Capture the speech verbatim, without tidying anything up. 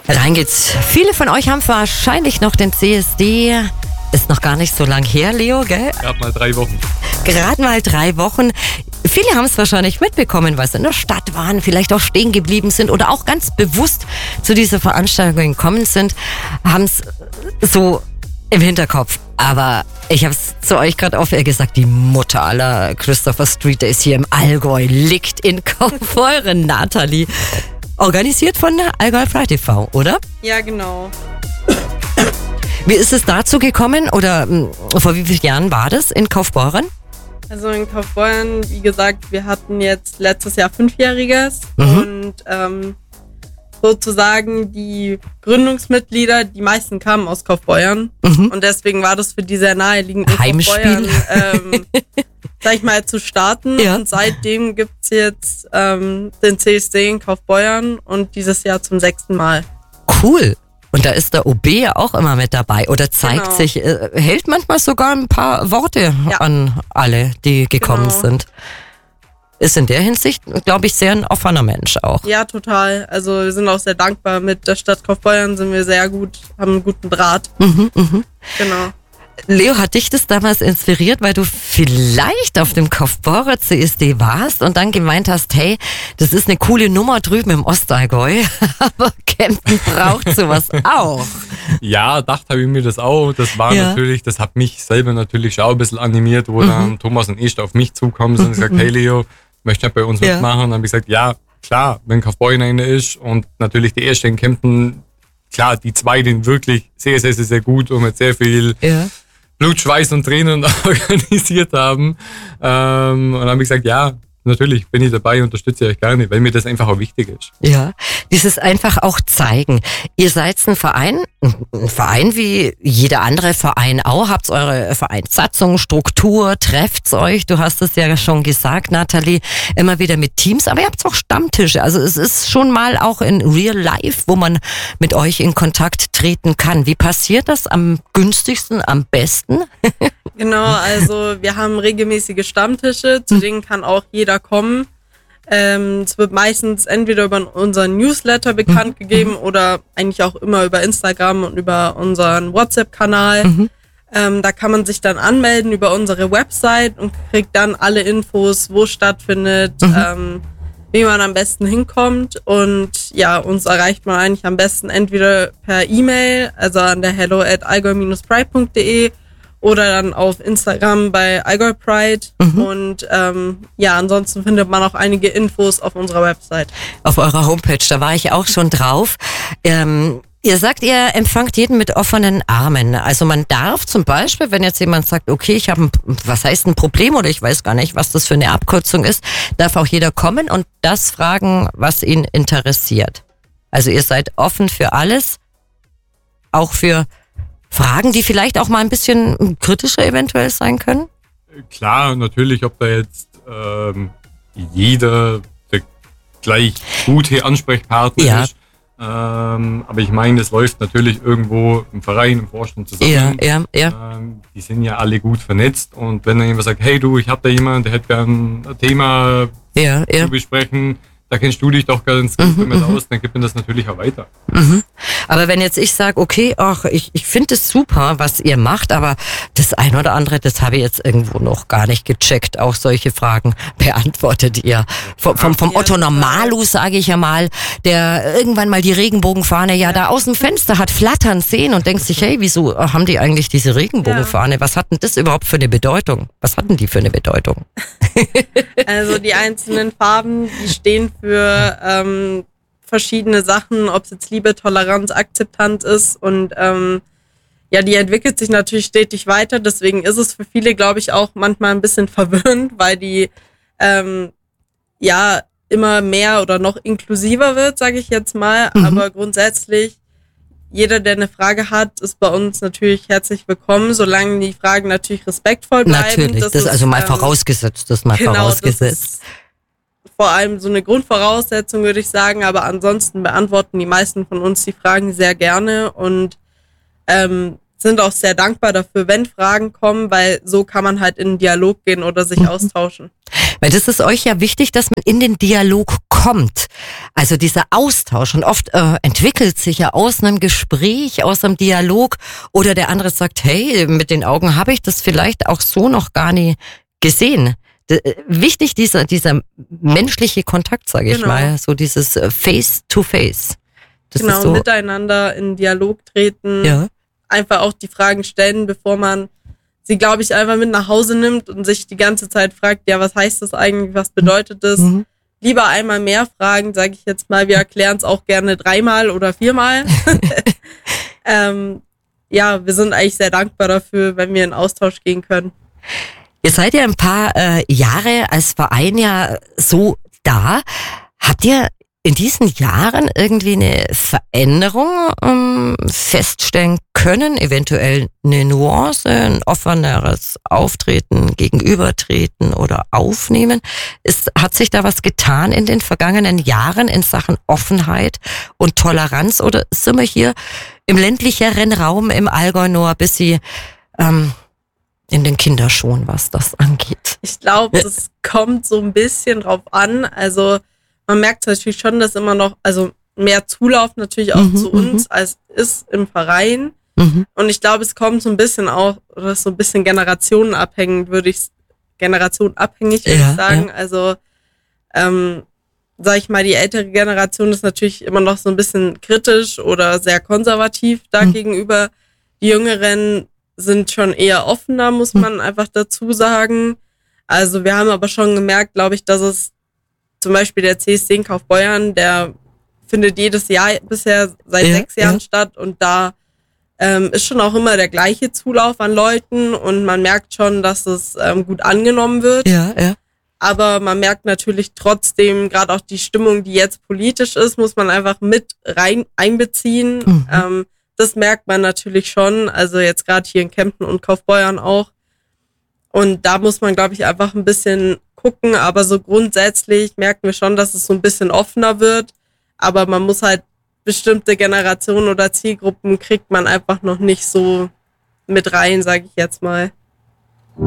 Rein geht's. Viele von euch haben wahrscheinlich noch den C S D. Ist noch gar nicht so lang her, Leo, gell? Gerade mal drei Wochen. Gerade mal drei Wochen. Viele haben es wahrscheinlich mitbekommen, weil sie in der Stadt waren, vielleicht auch stehen geblieben sind oder auch ganz bewusst zu dieser Veranstaltung gekommen sind, haben es so im Hinterkopf. Aber ich habe es zu euch gerade auf Air gesagt, die Mutter aller Christopher Street Days hier im Allgäu liegt in Kaufbeuren, Nathalie. Organisiert von der Allgäu Pride T V, oder? Ja, genau. Wie ist es dazu gekommen oder mh, vor wie vielen Jahren war das in Kaufbeuren? Also in Kaufbeuren, wie gesagt, wir hatten jetzt letztes Jahr Fünfjähriges Mhm. und ähm, sozusagen die Gründungsmitglieder, die meisten kamen aus Kaufbeuren Mhm. und deswegen war das für die sehr naheliegend, in Heimspiel. Kaufbeuren, ähm, sag ich mal, zu starten. Ja. Und seitdem gibt's jetzt ähm, den C S D in Kaufbeuren und dieses Jahr zum sechsten Mal. Cool. Und da ist der O B ja auch immer mit dabei oder zeigt Genau. sich, äh, hält manchmal sogar ein paar Worte Ja. an alle, die gekommen Genau. sind. Ist in der Hinsicht, glaube ich, sehr ein offener Mensch auch. Ja, total. Also wir sind auch sehr dankbar. Mit der Stadt Kaufbeuren sind wir sehr gut, haben einen guten Draht. Mhm, mhm. Genau. Leo, hat dich das damals inspiriert, weil du vielleicht auf dem Kaufbeurer C S D warst und dann gemeint hast, hey, das ist eine coole Nummer drüben im Ostallgäu, aber Kempten braucht sowas auch. Ja, dachte habe ich mir das auch. Das war Ja. natürlich, das hat mich selber natürlich schon ein bisschen animiert, wo dann Thomas und ich auf mich zukommen sind und gesagt, hey Leo, möchtest du bei uns Ja. mitmachen? Und dann habe ich gesagt, ja, klar, wenn Kaufbeuren eine ist und natürlich die erste in Kempten, klar, die zwei, die wirklich sehr, sehr, sehr, sehr gut und mit sehr viel Ja. Blut, Schweiß und Tränen organisiert haben. Ähm, und dann habe ich gesagt, ja, natürlich bin ich dabei, unterstütze euch gerne, weil mir das einfach auch wichtig ist. Ja, dieses einfach auch zeigen. Ihr seid ein Verein, ein Verein wie jeder andere Verein auch, habt eure Vereinssatzung, Struktur, trefft's euch, du hast es ja schon gesagt, Nathalie, immer wieder mit Teams, aber ihr habt auch Stammtische, also es ist schon mal auch in Real Life, wo man mit euch in Kontakt treten kann. Wie passiert das am günstigsten, am besten? Genau, also wir haben regelmäßige Stammtische, zu denen kann auch jeder kommen. Ähm, es wird meistens entweder über unseren Newsletter bekannt gegeben oder eigentlich auch immer über Instagram und über unseren WhatsApp-Kanal. Mhm. Ähm, da kann man sich dann anmelden über unsere Website und kriegt dann alle Infos, wo stattfindet, ähm, wie man am besten hinkommt. Und ja, uns erreicht man eigentlich am besten entweder per E-Mail, also an der hello at allgäu dash pride punkt de oder dann auf Instagram bei Allgäu Pride. Mhm. Und ähm, ja, ansonsten findet man auch einige Infos auf unserer Website. Auf eurer Homepage, da war ich auch schon drauf. Ähm, ihr sagt, ihr empfangt jeden mit offenen Armen. Also man darf zum Beispiel, wenn jetzt jemand sagt, okay, ich habe ein, was heißt ein Problem oder ich weiß gar nicht, was das für eine Abkürzung ist, darf auch jeder kommen und das fragen, was ihn interessiert. Also ihr seid offen für alles, auch für Fragen, die vielleicht auch mal ein bisschen kritischer eventuell sein können? Klar, natürlich, ob da jetzt ähm, jeder der gleich gute Ansprechpartner Ja. ist. Ähm, aber ich meine, es läuft natürlich irgendwo im Verein, im Vorstand zusammen. Ja, ja, ja. Ähm, die sind ja alle gut vernetzt und wenn dann jemand sagt, hey du, ich habe da jemanden, der hätte gern ein Thema Ja, ja. zu besprechen, da kennst du dich doch ganz gut damit aus, dann gibt man das natürlich auch weiter. Mhm. Aber wenn jetzt ich sage, okay, ach, ich, ich finde es super, was ihr macht, aber das ein oder andere, das habe ich jetzt irgendwo noch gar nicht gecheckt. Auch solche Fragen beantwortet ihr. Vom, vom, vom Otto Normalu, sage ich ja mal, der irgendwann mal die Regenbogenfahne ja da aus dem Fenster hat flattern sehen und denkt sich, hey, wieso haben die eigentlich diese Regenbogenfahne? Was hat denn das überhaupt für eine Bedeutung? Was hatten die für eine Bedeutung? Also die einzelnen Farben, die stehen für ähm, verschiedene Sachen, ob es jetzt Liebe, Toleranz, Akzeptanz ist und ähm, ja, die entwickelt sich natürlich stetig weiter, deswegen ist es für viele, glaube ich, auch manchmal ein bisschen verwirrend, weil die ähm, ja immer mehr oder noch inklusiver wird, sage ich jetzt mal, Mhm. aber grundsätzlich jeder, der eine Frage hat, ist bei uns natürlich herzlich willkommen, solange die Fragen natürlich respektvoll bleiben. Natürlich, das, ist, also mal ähm, vorausgesetzt, das mal genau, vorausgesetzt. Das ist vor allem so eine Grundvoraussetzung, würde ich sagen, aber ansonsten beantworten die meisten von uns die Fragen sehr gerne und ähm, sind auch sehr dankbar dafür, wenn Fragen kommen, weil so kann man halt in den Dialog gehen oder sich Mhm. austauschen. Weil das ist euch ja wichtig, dass man in den Dialog kommt. kommt. Also dieser Austausch. Und oft äh, entwickelt sich ja aus einem Gespräch, aus einem Dialog, oder der andere sagt, hey, mit den Augen habe ich das vielleicht auch so noch gar nie gesehen. D- wichtig, dieser, dieser menschliche Kontakt, sage ich Genau. mal. So dieses äh, Face-to-Face. Das genau, ist so, miteinander in Dialog treten, ja. einfach auch die Fragen stellen, bevor man sie, glaube ich, einfach mit nach Hause nimmt und sich die ganze Zeit fragt, ja, was heißt das eigentlich, was bedeutet das? Mhm. Lieber einmal mehr fragen, sage ich jetzt mal, wir erklären es auch gerne dreimal oder viermal. ähm, ja, wir sind eigentlich sehr dankbar dafür, wenn wir in Austausch gehen können. Ihr seid ja ein paar äh, Jahre als Verein ja so da. Habt ihr in diesen Jahren irgendwie eine Veränderung ähm, feststellen können? Eventuell eine Nuance, ein offeneres Auftreten, Gegenübertreten oder Aufnehmen? Ist, hat sich da was getan in den vergangenen Jahren in Sachen Offenheit und Toleranz? Oder sind wir hier im ländlicheren Raum im Allgäu nur ein bisschen ähm, in den Kinderschuhen, was das angeht? Ich glaube, das kommt so ein bisschen drauf an. Also man merkt natürlich schon, dass immer noch, also mehr Zulauf natürlich auch Mhm, zu uns, als ist im Verein. Mhm. Und ich glaube, es kommt so ein bisschen auch, oder ist so ein bisschen generationenabhängig, würde ich, generationenabhängig würde Ja, ich sagen. Also, ähm, sag ich mal, die ältere Generation ist natürlich immer noch so ein bisschen kritisch oder sehr konservativ da Mhm. gegenüber. Die Jüngeren sind schon eher offener, muss Mhm. man einfach dazu sagen. Also wir haben aber schon gemerkt, glaube ich, dass es zum Beispiel der C S D in Kaufbeuern, der findet jedes Jahr bisher seit Ja, sechs Jahren ja. statt und da ähm, ist schon auch immer der gleiche Zulauf an Leuten und man merkt schon, dass es ähm, gut angenommen wird. Ja, ja. Aber man merkt natürlich trotzdem, gerade auch die Stimmung, die jetzt politisch ist, muss man einfach mit rein einbeziehen. Mhm. Ähm, das merkt man natürlich schon. Also jetzt gerade hier in Kempten und Kaufbeuern auch. Und da muss man, glaube ich, einfach ein bisschen gucken. Aber so grundsätzlich merken wir schon, dass es so ein bisschen offener wird. Aber man muss halt bestimmte Generationen oder Zielgruppen kriegt man einfach noch nicht so mit rein, sage ich jetzt mal.